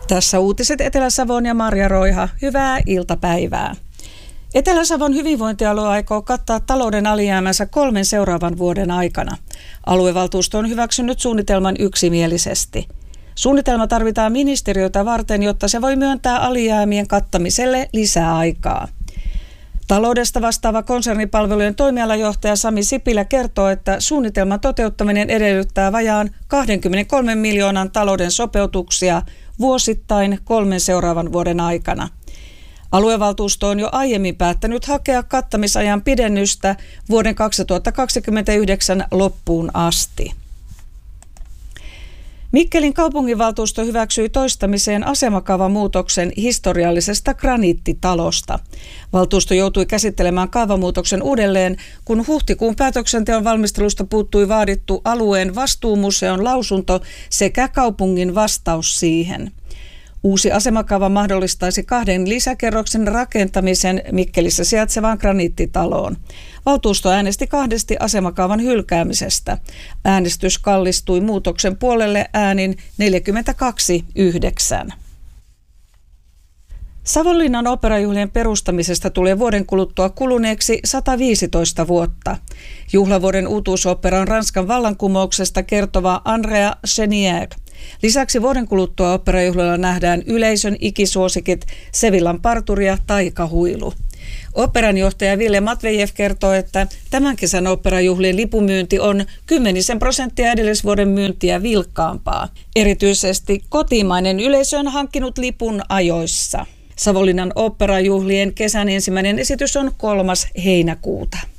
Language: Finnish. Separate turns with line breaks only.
Tässä uutiset Etelä-Savon ja Marja Roiha. Hyvää iltapäivää. Etelä-Savon hyvinvointialue aikoo kattaa talouden alijäämänsä 3 seuraavan vuoden aikana. Aluevaltuusto on hyväksynyt suunnitelman yksimielisesti. Suunnitelma tarvitaan ministeriötä varten, jotta se voi myöntää alijäämien kattamiselle lisää aikaa. Taloudesta vastaava konsernipalvelujen toimialajohtaja Sami Sipilä kertoo, että suunnitelman toteuttaminen edellyttää vajaan 23 miljoonan talouden sopeutuksia vuosittain 3 seuraavan vuoden aikana. Aluevaltuusto on jo aiemmin päättänyt hakea kattamisajan pidennystä vuoden 2029 loppuun asti. Mikkelin kaupunginvaltuusto hyväksyi toistamiseen asemakaavamuutoksen historiallisesta graniittitalosta. Valtuusto joutui käsittelemään kaavamuutoksen uudelleen, kun huhtikuun päätöksenteon valmistelusta puuttui vaadittu alueen vastuumuseon lausunto sekä kaupungin vastaus siihen. Uusi asemakaava mahdollistaisi 2 lisäkerroksen rakentamisen Mikkelissä sijaitsevaan graniittitaloon. Valtuusto äänesti 2 asemakaavan hylkäämisestä. Äänestys kallistui muutoksen puolelle äänin 42-9. Savonlinnan oopperajuhlien perustamisesta tulee vuoden kuluttua kuluneeksi 115 vuotta. Juhlavuoden uutuusooppera on Ranskan vallankumouksesta kertova Andrea Chenier. Lisäksi vuoden kuluttua oopperajuhlilla nähdään yleisön ikisuosikit Sevillan parturi ja taikahuilu. Oopperan johtaja Ville Matvejev kertoo, että tämän kesän oopperajuhlien lipumyynti on 10% edellisvuoden myyntiä vilkkaampaa. Erityisesti kotimainen yleisö on hankkinut lipun ajoissa. Savonlinnan oopperajuhlien kesän ensimmäinen esitys on 3. heinäkuuta.